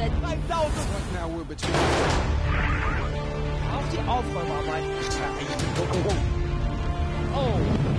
good. 5,000. What now will between? I'll see off my mind. Oh.